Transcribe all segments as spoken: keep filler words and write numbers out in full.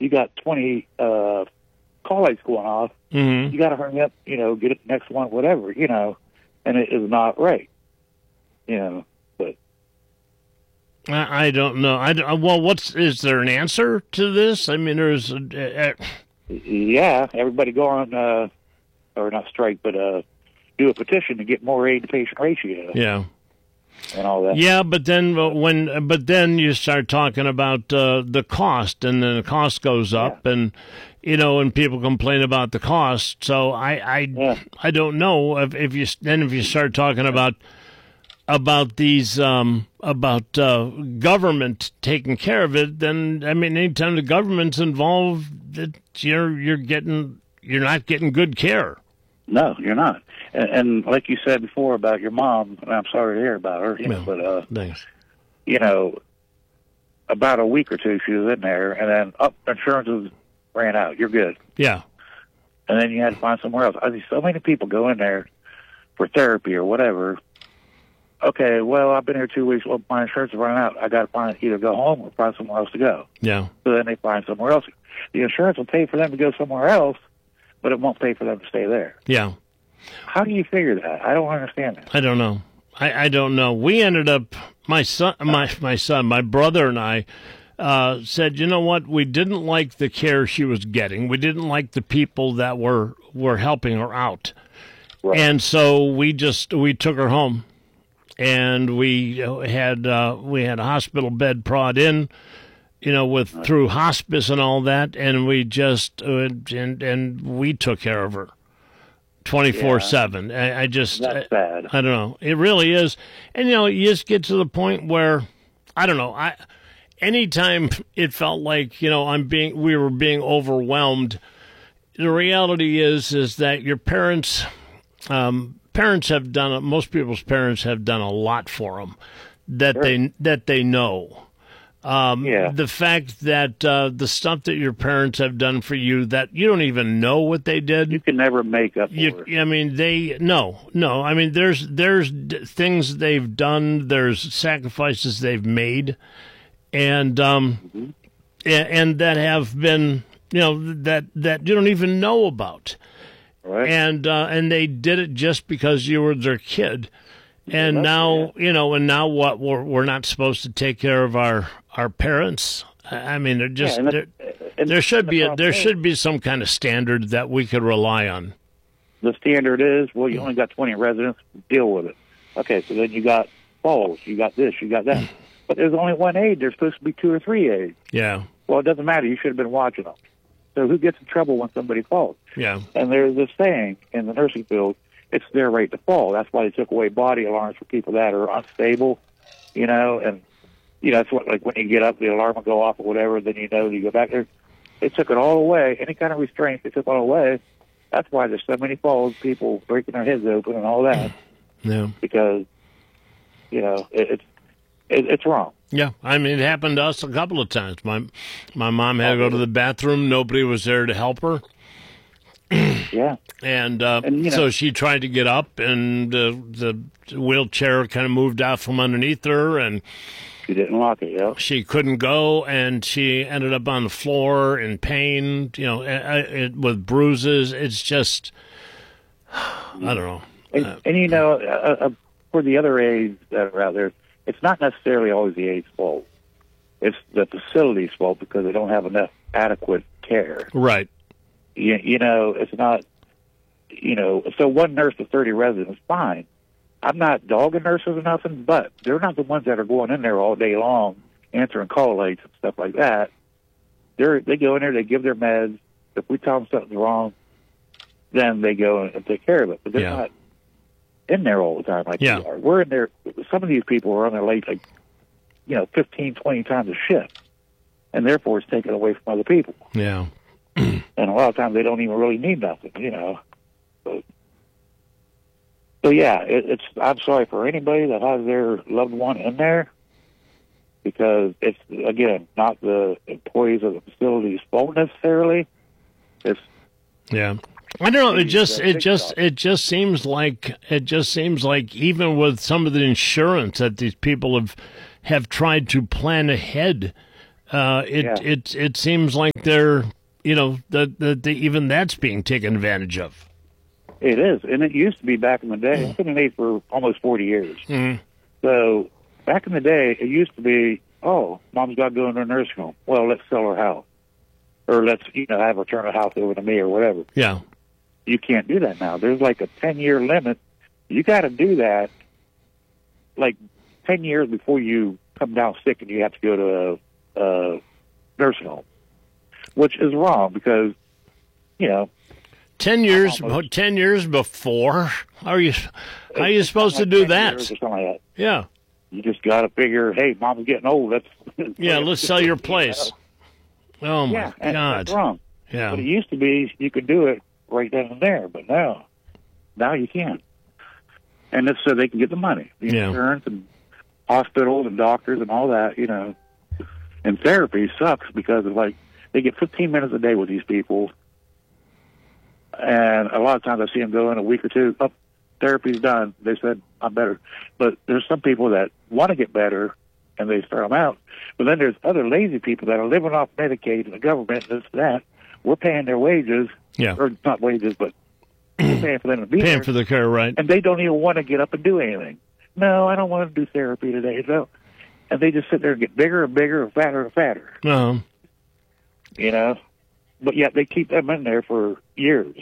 you got twenty uh, call lights going off. Mm-hmm. You got to hurry up, you know, get it the next one, whatever, you know, and it is not right, you know. But I, I don't know. I don't, well, what's is there an answer to this? I mean, there's a, a, yeah, everybody go on, uh, or not strike, but uh, do a petition to get more aid to patient ratio. Yeah. And all that. Yeah, but then when, but then you start talking about uh, the cost, and then the cost goes up, yeah. and you know, and people complain about the cost. So I, I, yeah. I don't know if, if you then if you start talking about about these um, about uh, government taking care of it, then I mean, anytime the government's involved, it, you're you're getting you're not getting good care. No, you're not. And, and like you said before about your mom, and I'm sorry to hear about her, you know, no, but, uh, thanks. you know, about a week or two she was in there, and then up oh, insurances ran out. You're good. Yeah. And then you had to find somewhere else. I see so many people go in there for therapy or whatever. Okay, well, I've been here two weeks. Well, my insurance is running out. I got to find either go home or find somewhere else to go. Yeah. So then they find somewhere else. The insurance will pay for them to go somewhere else, but it won't pay for them to stay there. Yeah. How do you figure that? I don't understand that. I don't know. I, I don't know. We ended up, my son, my my son, my brother and I uh, said, you know what? We didn't like the care she was getting. We didn't like the people that were, were helping her out. Right. And so we just, we took her home, and we had, uh, we had a hospital bed prod in, you know, with right. through hospice and all that. And we just, uh, and, and we took care of her. twenty-four seven. Yeah. I, I just, That's I, bad. I don't know. It really is. And, you know, you just get to the point where, I don't know, I, anytime it felt like, you know, I'm being, we were being overwhelmed, the reality is, is that your parents, um, parents have done, most people's parents have done a lot for them that sure. they, that they know. Um, yeah. The fact that uh, the stuff that your parents have done for you that you don't even know what they did. You can never make up for you, it. I mean, they, no, no. I mean, there's there's d- things they've done, there's sacrifices they've made, and, um, mm-hmm. and, and that have been, you know, that, that you don't even know about. Right. And, uh, and they did it just because you were their kid. And yeah, now, yeah. you know, and now what? We're, we're not supposed to take care of our, our parents. I mean, they're just yeah, there, and there should the be a, there is, should be some kind of standard that we could rely on. The standard is, well, you only got twenty residents, deal with it. Okay, so then you got falls, you got this, you got that. But there's only one aide. There's supposed to be two or three aides. Yeah. Well, it doesn't matter. You should have been watching them. So who gets in trouble when somebody falls? Yeah. And there's this saying in the nursing field, it's their right to fall. That's why they took away body alarms for people that are unstable, you know, and, you know, that's what, like, when you get up, the alarm will go off or whatever, then you know you go back there. They took it all away. Any kind of restraint, they took it all away. That's why there's so many falls, people breaking their heads open and all that. Yeah. Because, you know, it, it's it, it's wrong. Yeah, I mean, it happened to us a couple of times. My my mom had to go to the bathroom. Nobody was there to help her. Yeah. And, uh, and you know, so she tried to get up, and uh, the wheelchair kind of moved out from underneath her, and she didn't lock it, yeah. She couldn't go, and she ended up on the floor in pain, you know, it, it, with bruises. It's just, I don't know. And, uh, and you know, uh, uh, for the other aides that are out there, it's not necessarily always the aide's fault. It's the facility's fault because they don't have enough adequate care. Right. You, you know, it's not, you know, so one nurse to thirty residents, fine. I'm not dogging nurses or nothing, but they're not the ones that are going in there all day long answering call lights and stuff like that. They're, they go in there, they give their meds. If we tell them something's wrong, then they go and take care of it. But they're yeah. not in there all the time like yeah. we are. We're in there. Some of these people are on there late, like, you know, fifteen, twenty times a shift, and therefore it's taken away from other people. Yeah. And a lot of times they don't even really need nothing, you know. So, so yeah, it, it's. I'm sorry for anybody that has their loved one in there, because it's, again, not the employees of the facility's fault necessarily. It's yeah. I don't know. It just, it just, it just seems like, it just seems like even with some of the insurance that these people have, have tried to plan ahead, Uh, it Yeah. it it seems like they're you know that that even that's being taken advantage of. It is, and it used to be back in the day. I've been in Nate for almost forty years. Mm. So back in the day, it used to be, oh, mom's got to go into a nursing home. Well, let's sell her house, or let's you know have her turn her house over to me, or whatever. Yeah. You can't do that now. There's like a ten-year limit. You got to do that like ten years before you come down sick and you have to go to a, a nursing home, which is wrong because, you know, Ten years, almost, ten years before. How are you? How are you supposed like to do ten that? years or something like that. Yeah. You just got to figure, hey, mom's getting old. Let's Yeah. Let's sell your place. Oh my yeah, and God. that's wrong. Yeah. But it used to be you could do it right then and there, but now, now you can't. And it's so they can get the money, the Yeah. insurance and hospitals and doctors and all that, you know. And therapy sucks because of like they get fifteen minutes a day with these people, and a lot of times I see them go in a week or two. Up, oh, therapy's done. They said I'm better, but there's some people that want to get better, and they start them out. But then there's other lazy people that are living off Medicaid and the government and this and that. We're paying their wages, Yeah. or not wages, but we're paying for them to be Paying there, for the care, right? and they don't even want to get up and do anything. No, I don't want to do therapy today. No, and they just sit there and get bigger and bigger and fatter and fatter. Uh-huh. You know, but yet they keep them in there for years.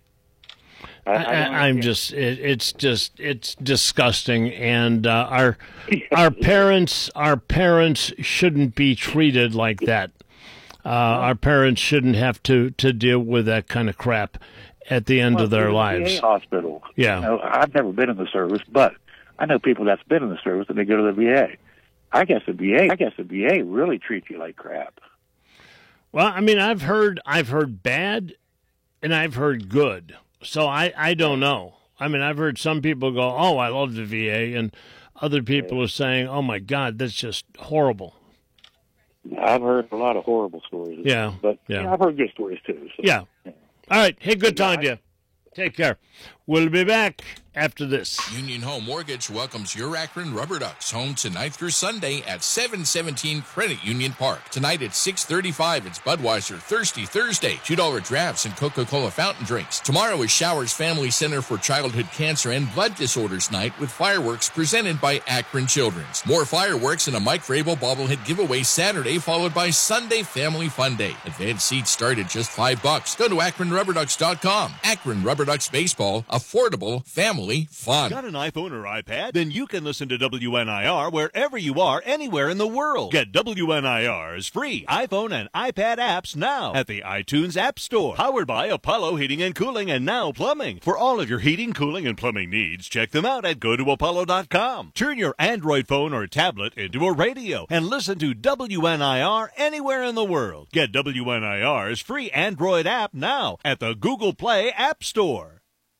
I, I, I don't I, I'm understand. just, it, it's just, it's disgusting, and uh, our our parents, our parents shouldn't be treated like that. Uh, our parents shouldn't have to, to deal with that kind of crap at the end Well, of their there's a lives. V A hospital. Yeah. You know, I've never been in the service, but I know people that's been in the service and they go to the V A. I guess the V A, I guess the V A really treats you like crap. Well, I mean, I've heard, I've heard bad, and I've heard good. So I, I don't know. I mean, I've heard some people go, "Oh, I love the V A," and other people are saying, "Oh my God, that's just horrible." I've heard a lot of horrible stories. Yeah, but yeah. you know, I've heard good stories too. So. Yeah. All right. Hey, good talking to you. Take care. We'll be back after this. Union Home Mortgage welcomes your Akron Rubber Ducks home tonight through Sunday at seven seventeen Credit Union Park. Tonight at six thirty-five, it's Budweiser Thirsty Thursday, two dollar drafts and Coca-Cola fountain drinks. Tomorrow is Showers Family Center for Childhood Cancer and Blood Disorders Night with fireworks presented by Akron Children's. More fireworks and a Mike Vrabel bobblehead giveaway Saturday, followed by Sunday Family Fun Day. Advanced seats start at just five bucks. Go to akron rubber ducks dot com. Akron Rubber Ducks Baseball, affordable, family fun. Got an iPhone or iPad? Then you can listen to W N I R wherever you are, anywhere in the world. Get W N I R's free iPhone and iPad apps now at the iTunes App Store. Powered by Apollo Heating and Cooling and Now Plumbing. For all of your heating, cooling, and plumbing needs, check them out at go to apollo dot com. Turn your Android phone or tablet into a radio and listen to W N I R anywhere in the world. Get W N I R's free Android app now at the Google Play App Store.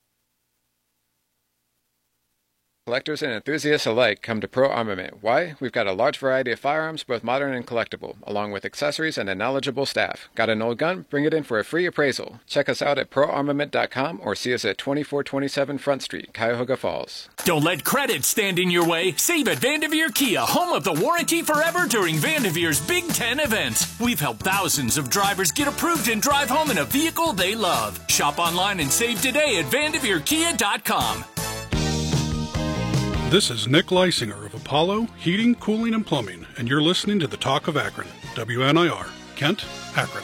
Collectors and enthusiasts alike come to Pro Armament. Why? We've got a large variety of firearms, both modern and collectible, along with accessories and a knowledgeable staff. Got an old gun? Bring it in for a free appraisal. Check us out at pro armament dot com or see us at twenty-four twenty-seven Front Street, Cuyahoga Falls. Don't let credit stand in your way. Save at Vanderveer Kia, home of the warranty forever during Vanderveer's Big Ten event. We've helped thousands of drivers get approved and drive home in a vehicle they love. Shop online and save today at vanderveer kia dot com. This is Nick Leisinger of Apollo Heating, Cooling, and Plumbing, and you're listening to the Talk of Akron, W N I R, Kent, Akron.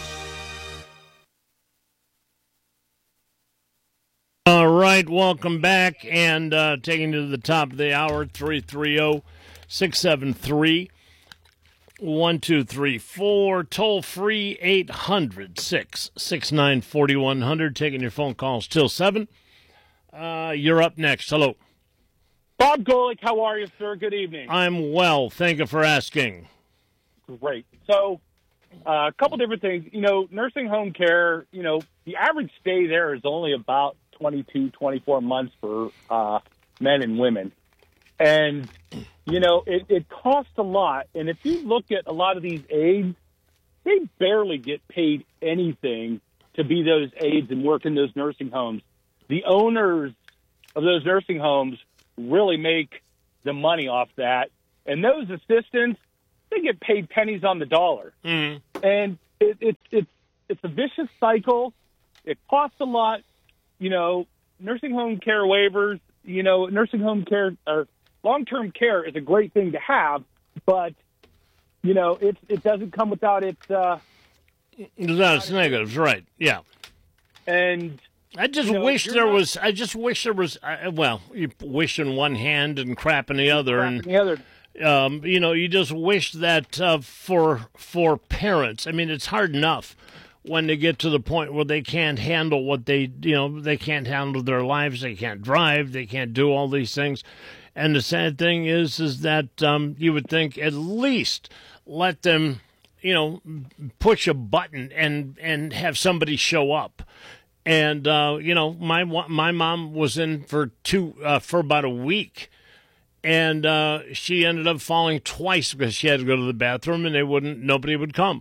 All right, welcome back, and uh, taking you to the top of the hour, three three zero, six seven three, one two three four, toll free eight hundred, six six nine, four one zero zero, taking your phone calls till seven. Uh, you're up next. Hello. Bob Golick, how are you, sir? Good evening. I'm well. Thank you for asking. Great. So, uh, a couple different things. You know, nursing home care, you know, the average stay there is only about twenty-two, twenty-four months for uh, men and women. And, you know, it, it costs a lot. And if you look at a lot of these aides, they barely get paid anything to be those aides and work in those nursing homes. The owners of those nursing homes really make the money off that. And those assistants, they they get paid pennies on the dollar. Mm. And it, it, it's it's a vicious cycle. It costs a lot. You know, nursing home care waivers, you know, nursing home care or long-term care is a great thing to have, but, you know, it, it doesn't come without its... Uh, without its negatives, right, yeah. And... I just you know, wish there not, was, I just wish there was, uh, well, you wish in one hand and crap in the other. Crap and in the other. Um, you know, you just wish that uh, for for parents, I mean, it's hard enough when they get to the point where they can't handle what they, you know, they can't handle their lives, they can't drive, they can't do all these things. And the sad thing is, is that um, you would think at least let them, you know, push a button and, and have somebody show up. And, uh, you know, my my mom was in for two uh, for about a week. And uh, she ended up falling twice because she had to go to the bathroom, and they wouldn't. Nobody would come.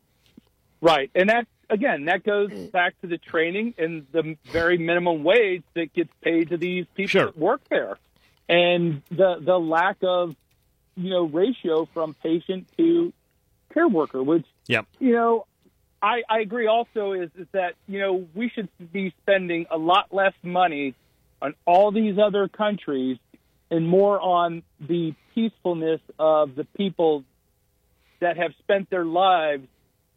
Right, and that again, that goes back to the training and the very minimum wage that gets paid to these people Sure. that work there, and the the lack of, you know, ratio from patient to care worker, which Yep. you know, I, I agree. Also, is is that you know we should be spending a lot less money on all these other countries and more on the peacefulness of the people that have spent their lives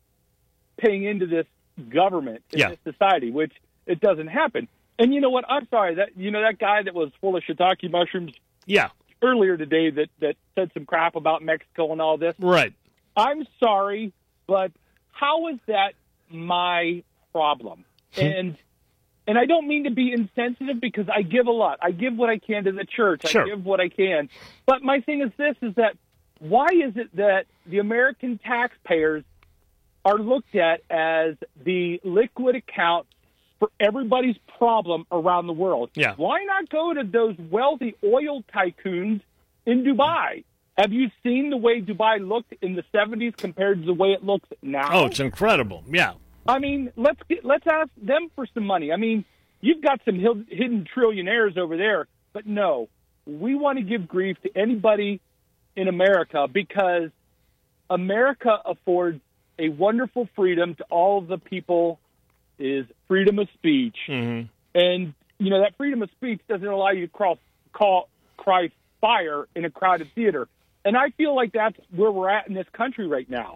paying into this government, in Yeah. this society, which it doesn't happen. And you know what? I'm sorry that you know that guy that was full of shiitake mushrooms Yeah. earlier today that that said some crap about Mexico and all this. Right. I'm sorry, but how is that my problem? And and I don't mean to be insensitive because I give a lot. I give what I can to the church. Sure. I give what I can. But my thing is this, is that why is it that the American taxpayers are looked at as the liquid account for everybody's problem around the world? Yeah. Why not go to those wealthy oil tycoons in Dubai? Have you seen the way Dubai looked in the seventies compared to the way it looks now? Oh, it's incredible. Yeah. I mean, let's get, let's ask them for some money. I mean, you've got some hid- hidden trillionaires over there, but no, we want to give grief to anybody in America because America affords a wonderful freedom to all of the people, is freedom of speech. Mm-hmm. And, you know, that freedom of speech doesn't allow you to call, call, cry fire in a crowded theater. And I feel like that's where we're at in this country right now.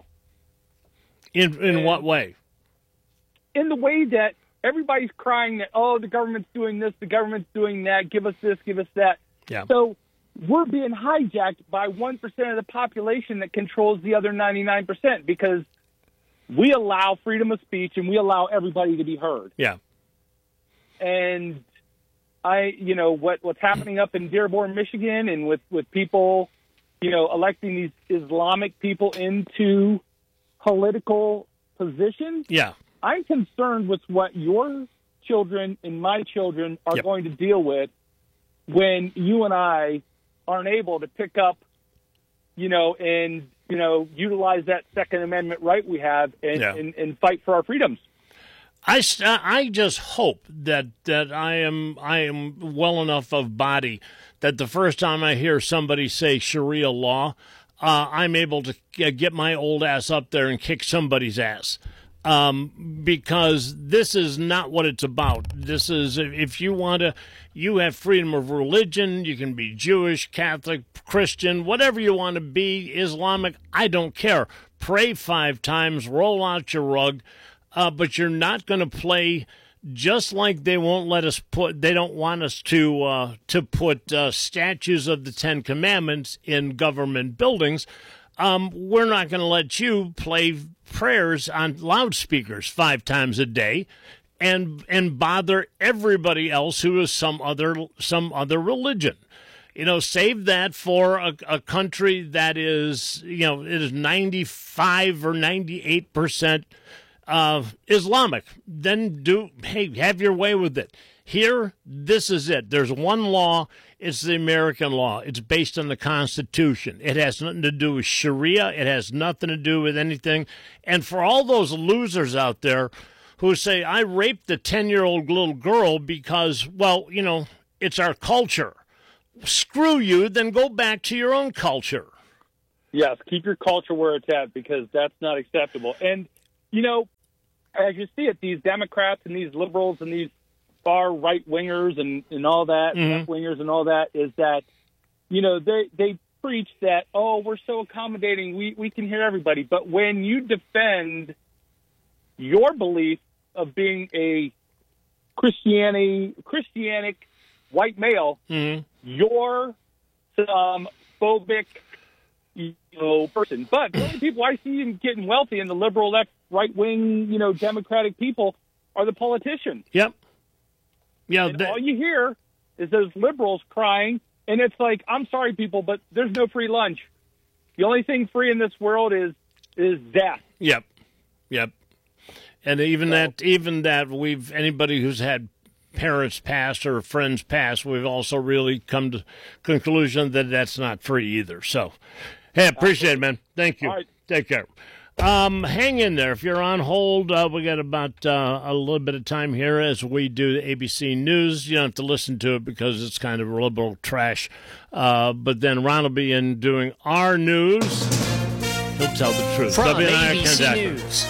In in what way? In the way that everybody's crying that, oh, the government's doing this, the government's doing that, give us this, give us that. Yeah. So we're being hijacked by one percent of the population that controls the other ninety-nine percent because we allow freedom of speech and we allow everybody to be heard. Yeah. And I, you know, what what's happening up in Dearborn, Michigan, and with, with people, you know, electing these Islamic people into political positions. Yeah. I'm concerned with what your children and my children are Yep. going to deal with when you and I aren't able to pick up, you know, and, you know, utilize that Second Amendment right we have and, Yeah. and, and fight for our freedoms. I, st- I just hope that, that I am I am well enough of body that the first time I hear somebody say Sharia law, uh, I'm able to g- get my old ass up there and kick somebody's ass. Um, because this is not what it's about. This is, if you want to, you have freedom of religion. You can be Jewish, Catholic, Christian, whatever you want to be, Islamic. I don't care. Pray five times, roll out your rug, uh, but you're not going to play. Just like they won't let us put, they don't want us to uh, to put uh, statues of the Ten Commandments in government buildings. Um, we're not going to let you play prayers on loudspeakers five times a day, and and bother everybody else who is some other some other religion. You know, save that for a, a country that is, you know, it is ninety-five or ninety-eight percent uh, Islamic. Then do hey, have your way with it. Here, this is it. There's one law. It's the American law. It's based on the Constitution. It has nothing to do with Sharia. It has nothing to do with anything. And for all those losers out there who say, I raped the ten-year-old little girl because, well, you know, it's our culture. Screw you, then go back to your own culture. Yes, keep your culture where it's at, because that's not acceptable. And, you know, as you see it, these Democrats and these liberals and these far right-wingers and, and all that, Mm-hmm. left-wingers and all that, is that, you know, they, they preach that, oh, we're so accommodating, we, we can hear everybody. But when you defend your belief of being a Christianity, Christianic white male, Mm-hmm. you're some phobic, you know, person. But the only people I see getting wealthy in the liberal, left, right-wing, you know, Democratic people are the politicians. Yep. Yeah. And th- all you hear is those liberals crying, and it's like, I'm sorry, people, but there's no free lunch. The only thing free in this world is is death. Yep. Yep. And even So- that, even that, we've anybody who's had parents pass or friends pass, we've also really come to conclusion that that's not free either. So, hey, appreciate it, man. Thank you. All right. Take care. Um, hang in there. If you're on hold, uh, we got about uh, a little bit of time here as we do the A B C News. You don't have to listen to it because it's kind of liberal trash. Uh, but then Ron will be in doing our news. He'll tell the truth. From W N I R A B C Ken Dacker. News.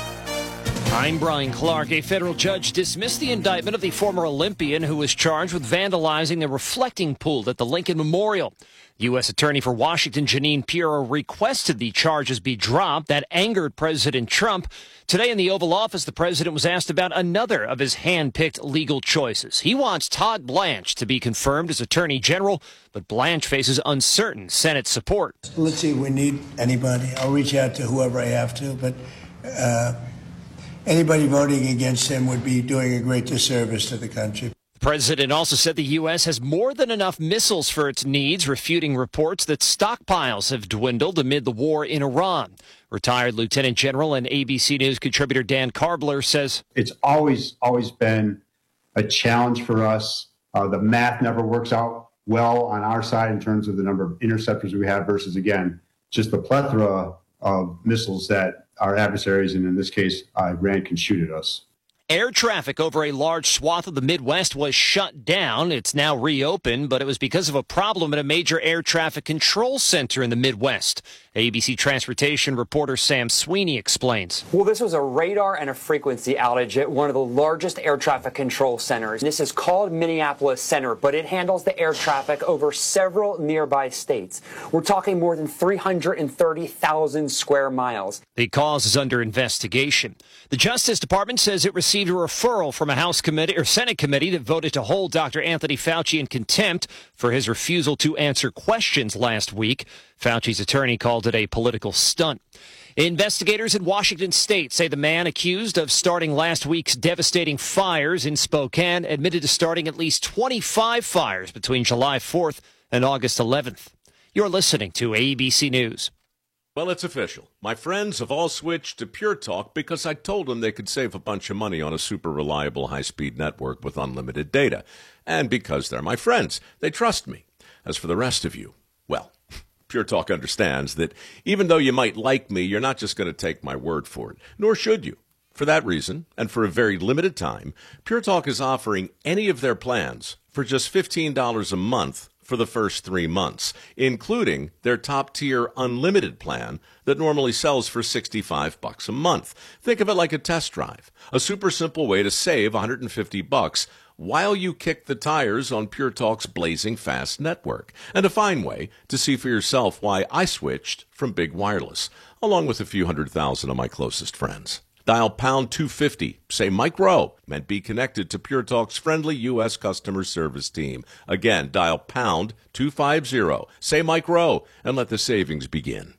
I'm Brian Clark. A federal judge dismissed the indictment of the former Olympian who was charged with vandalizing the reflecting pool at the Lincoln Memorial. U S. Attorney for Washington, Jeanine Pirro, requested the charges be dropped. That angered President Trump. Today in the Oval Office, the president was asked about another of his hand-picked legal choices. He wants Todd Blanche to be confirmed as Attorney General, but Blanche faces uncertain Senate support. Let's see if we need anybody. I'll reach out to whoever I have to, but uh, anybody voting against him would be doing a great disservice to the country. The president also said the U S has more than enough missiles for its needs, refuting reports that stockpiles have dwindled amid the war in Iran. Retired Lieutenant General and A B C News contributor Dan Karbler says, It's always, always been a challenge for us. Uh, the math never works out well on our side in terms of the number of interceptors we have versus, again, just the plethora of missiles that our adversaries, and in this case, Iran, can shoot at us. air traffic over a large swath of the Midwest was shut down. It's now reopened, but it was because of a problem at a major air traffic control center in the Midwest. A B C Transportation reporter Sam Sweeney explains. Well, this was a radar and a frequency outage at one of the largest air traffic control centers. This is called Minneapolis Center, but it handles the air traffic over several nearby states. We're talking more than three hundred thirty thousand square miles. The cause is under investigation. The Justice Department says it received a referral from a House committee or Senate committee that voted to hold Doctor Anthony Fauci in contempt for his refusal to answer questions last week. Fauci's attorney called it a political stunt. Investigators in Washington state say the man accused of starting last week's devastating fires in Spokane admitted to starting at least twenty-five fires between July fourth and August eleventh. You're listening to A B C News. Well, it's official. My friends have all switched to Pure Talk because I told them they could save a bunch of money on a super reliable high-speed network with unlimited data. And because they're my friends, they trust me. As for the rest of you, well, Pure Talk understands that even though you might like me, you're not just going to take my word for it, nor should you. For that reason, and for a very limited time, Pure Talk is offering any of their plans for just fifteen dollars a month for the first three months, including their top-tier unlimited plan that normally sells for sixty-five bucks a month. Think of it like a test drive, a super simple way to save one hundred fifty bucks while you kick the tires on Pure Talk's blazing fast network, and a fine way to see for yourself why I switched from big wireless, along with a few hundred thousand of my closest friends. Dial pound two fifty, say Mike Rowe, and be connected to Pure Talk's friendly U S customer service team. Again, dial pound two fifty, say Mike Rowe, and let the savings begin.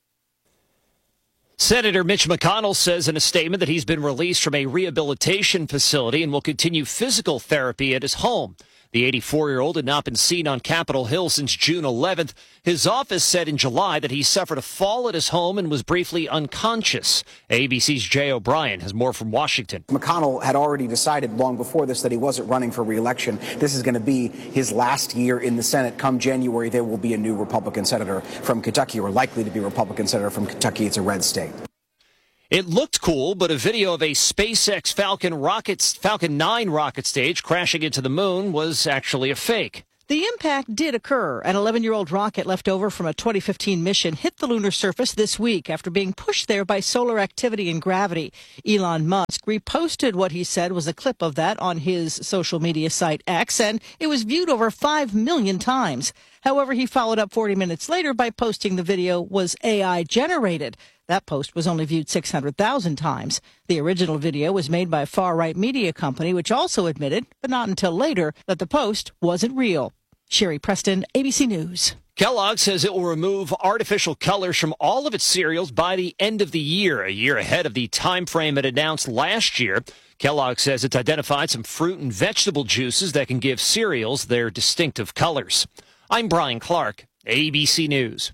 Senator Mitch McConnell says in a statement that he's been released from a rehabilitation facility and will continue physical therapy at his home. The eighty-four-year-old had not been seen on Capitol Hill since June eleventh. His office said in July that he suffered a fall at his home and was briefly unconscious. A B C's Jay O'Brien has more from Washington. McConnell had already decided long before this that he wasn't running for re-election. This is going to be his last year in the Senate. Come January, there will be a new Republican senator from Kentucky, or likely to be a Republican senator from Kentucky. It's a red state. It looked cool, but a video of a SpaceX Falcon rocket, Falcon nine rocket stage crashing into the moon was actually a fake. The impact did occur. An eleven-year-old rocket left over from a twenty fifteen mission hit the lunar surface this week after being pushed there by solar activity and gravity. Elon Musk reposted what he said was a clip of that on his social media site X, and it was viewed over five million times. However, he followed up forty minutes later by posting the video was A I generated. That post was only viewed six hundred thousand times. The original video was made by a far-right media company, which also admitted, but not until later, that the post wasn't real. Sherry Preston, A B C News. Kellogg says it will remove artificial colors from all of its cereals by the end of the year, a year ahead of the time frame it announced last year. Kellogg says it's identified some fruit and vegetable juices that can give cereals their distinctive colors. I'm Brian Clark, A B C News.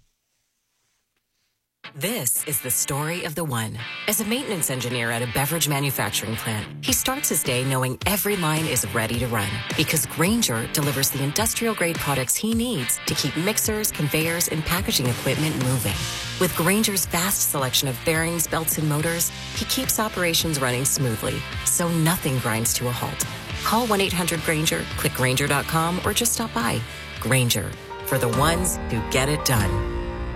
This is the story of the one. As a maintenance engineer at a beverage manufacturing plant, he starts his day knowing every line is ready to run because Grainger delivers the industrial-grade products he needs to keep mixers, conveyors, and packaging equipment moving. With Grainger's vast selection of bearings, belts, and motors, he keeps operations running smoothly, so nothing grinds to a halt. Call one eight hundred Grainger, click Grainger dot com, or just stop by. Grainger, for the ones who get it done.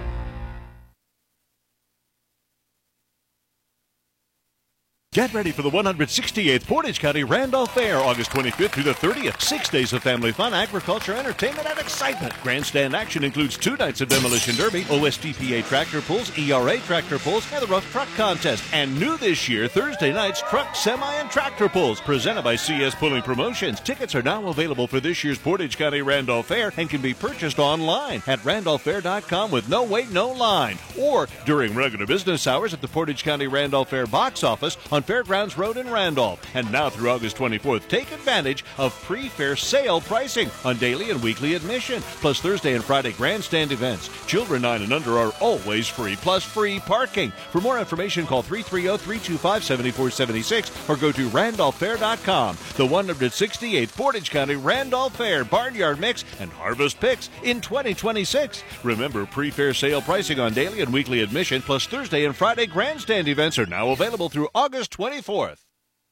Get ready for the one hundred sixty-eighth Portage County Randolph Fair, August twenty-fifth through the thirtieth. Six days of family fun, agriculture, entertainment, and excitement. Grandstand action includes two nights of Demolition Derby, O S T P A tractor pulls, E R A tractor pulls, and the Rough Truck Contest. And new this year, Thursday nights, truck, semi, and tractor pulls, presented by C S Pulling Promotions. Tickets are now available for this year's Portage County Randolph Fair and can be purchased online at randolph fair dot com with no wait, no line. Or during regular business hours at the Portage County Randolph Fair box office on Fairgrounds Road in Randolph. And now through August twenty-fourth, take advantage of pre-fair sale pricing on daily and weekly admission, plus Thursday and Friday grandstand events. Children nine and under are always free, plus free parking. For more information, call three three zero, three two five, seven four seven six or go to randolph fair dot com. The one hundred sixty-eighth Portage County Randolph Fair Barnyard Mix and Harvest Picks in twenty twenty-six. Remember, pre-fair sale pricing on daily and weekly admission, plus Thursday and Friday grandstand events are now available through August twenty-fourth.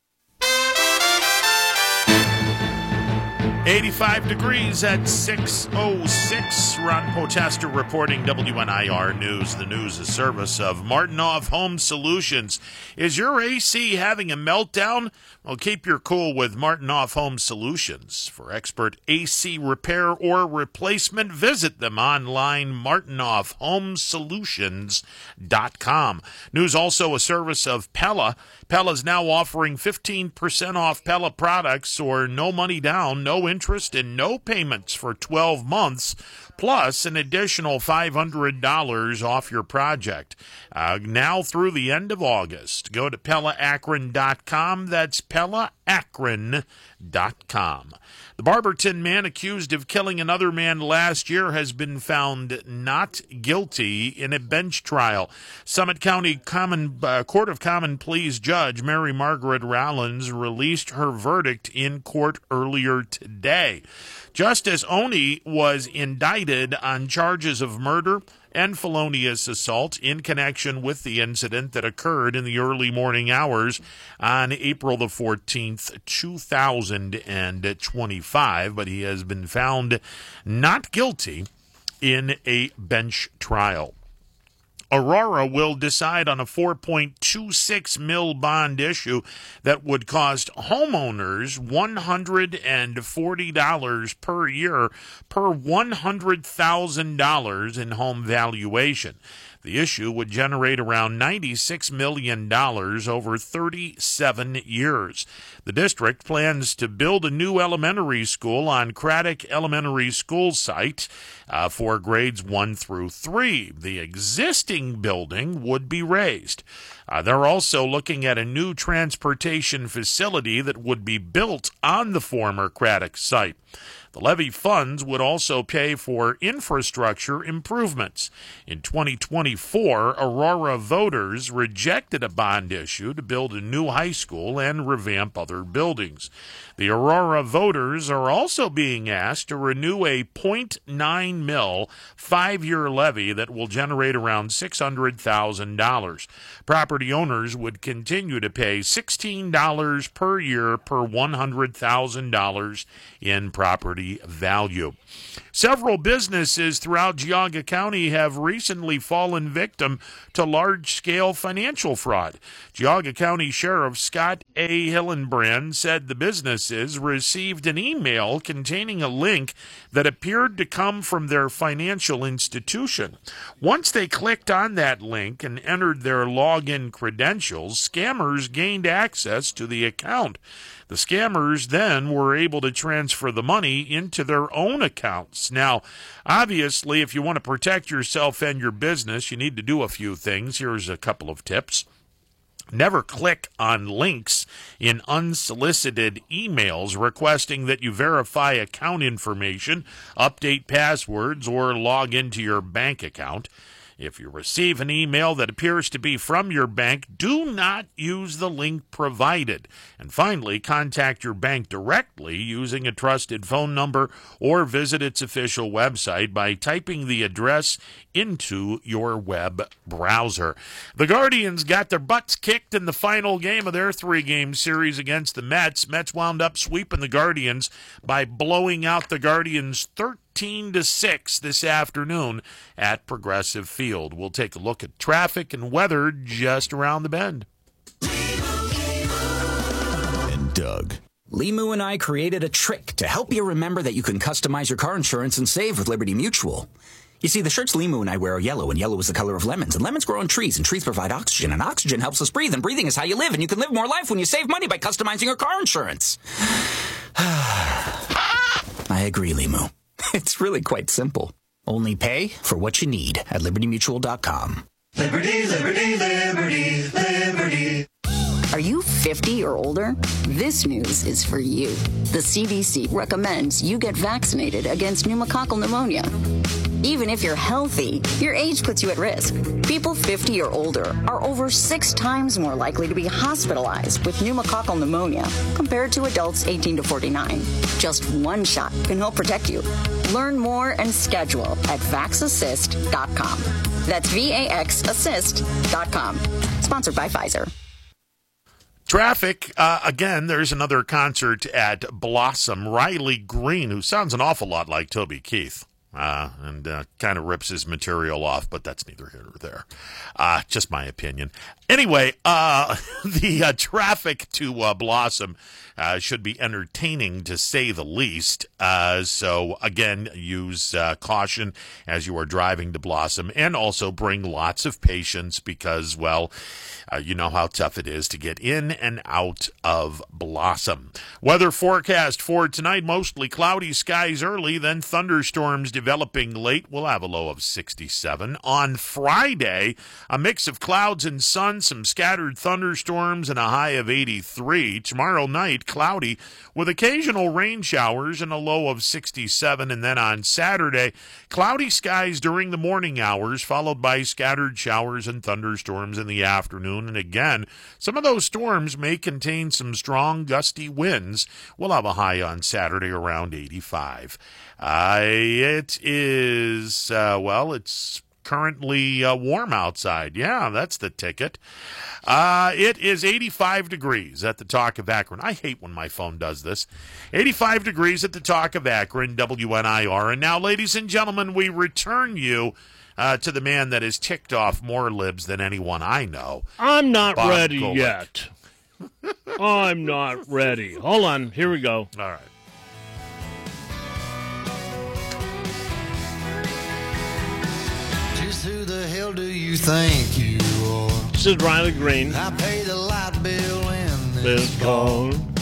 eighty-five degrees at six oh six. Ron Potester reporting W N I R News. The news is service of Martinoff Home Solutions. Is your A C having a meltdown? Well, keep your cool with Martinoff Home Solutions. For expert A C repair or replacement, visit them online, martinoff home solutions dot com. News also a service of Pella. Pella is now offering fifteen percent off Pella products or no money down, no interest, and no payments for twelve months, plus an additional five hundred dollars off your project. Uh, now through the end of August. Go to pella akron dot com. That's pella akron dot com. The Barberton man accused of killing another man last year has been found not guilty in a bench trial. Summit County Common uh, Court of Common Pleas Judge Mary Margaret Rollins released her verdict in court earlier today. Justice Oney was indicted on charges of murder and felonious assault in connection with the incident that occurred in the early morning hours on April the fourteenth, two thousand twenty-five, but he has been found not guilty in a bench trial. Aurora will decide on a four point two six mil bond issue that would cost homeowners one hundred forty dollars per year per one hundred thousand dollars in home valuation. The issue would generate around ninety-six million dollars over thirty-seven years. The district plans to build a new elementary school on Craddock Elementary School site uh, for grades one through three. The existing building would be raised. Uh, they're also looking at a new transportation facility that would be built on the former Craddock site. The levy funds would also pay for infrastructure improvements. In twenty twenty-four, Aurora voters rejected a bond issue to build a new high school and revamp other buildings. The Aurora voters are also being asked to renew a point nine mil five-year levy that will generate around six hundred thousand dollars. Property property owners would continue to pay sixteen dollars per year per one hundred thousand dollars in property value. Several businesses throughout Geauga County have recently fallen victim to large-scale financial fraud. Geauga County Sheriff Scott A. Hillenbrand said the businesses received an email containing a link that appeared to come from their financial institution. Once they clicked on that link and entered their login credentials, scammers gained access to the account. The scammers then were able to transfer the money into their own accounts. Now, obviously, if you want to protect yourself and your business, you need to do a few things. Here's a couple of tips. Never click on links in unsolicited emails requesting that you verify account information, update passwords, or log into your bank account. If you receive an email that appears to be from your bank, do not use the link provided. And finally, contact your bank directly using a trusted phone number or visit its official website by typing the address into your web browser. The Guardians got their butts kicked in the final game of their three-game series against the Mets. Mets wound up sweeping the Guardians by blowing out the Guardians thirteen to six this afternoon at Progressive Field. We'll take a look at traffic and weather just around the bend. And Doug. Limu and I created a trick to help you remember that you can customize your car insurance and save with Liberty Mutual. You see, the shirts Limu and I wear are yellow, and yellow is the color of lemons. And lemons grow on trees, and trees provide oxygen, and oxygen helps us breathe, and breathing is how you live, and you can live more life when you save money by customizing your car insurance. I agree, Limu. It's really quite simple. Only pay for what you need at liberty mutual dot com. Liberty, liberty, liberty, liberty. Are you fifty or older? This news is for you. The C D C recommends you get vaccinated against pneumococcal pneumonia. Even if you're healthy, your age puts you at risk. People fifty or older are over six times more likely to be hospitalized with pneumococcal pneumonia compared to adults eighteen to forty-nine. Just one shot can help protect you. Learn more and schedule at vax assist dot com. That's V A X assist dot com. Sponsored by Pfizer. Traffic, uh, again, there's another concert at Blossom. Riley Green, who sounds an awful lot like Toby Keith. Uh, and uh, kind of rips his material off, but that's neither here nor there. Uh, just my opinion. Anyway, uh, the uh, traffic to uh, Blossom uh, should be entertaining, to say the least. Uh, so, again, use uh, caution as you are driving to Blossom, and also bring lots of patience because, well, uh, you know how tough it is to get in and out of Blossom. Weather forecast for tonight, mostly cloudy skies early, then thunderstorms developing late. We'll have a low of sixty-seven. On Friday, a mix of clouds and sun, some scattered thunderstorms, and a high of eighty-three. Tomorrow night, cloudy with occasional rain showers and a low of sixty-seven. And then on Saturday, cloudy skies during the morning hours, followed by scattered showers and thunderstorms in the afternoon. And again, some of those storms may contain some strong gusty winds. We'll have a high on Saturday around eighty-five. Uh, it is, uh, well, it's currently uh, warm outside. Yeah, that's the ticket. Uh, it is eighty-five degrees at the Talk of Akron. I hate when my phone does this. eighty-five degrees at the Talk of Akron, W N I R. And now, ladies and gentlemen, we return you uh, to the man that has ticked off more libs than anyone I know. I'm not Bob ready Golick. yet. I'm not ready. Hold on. Here we go. All right. Just who the hell do you think you are? This is Riley Green. I pay the light bill in This phone.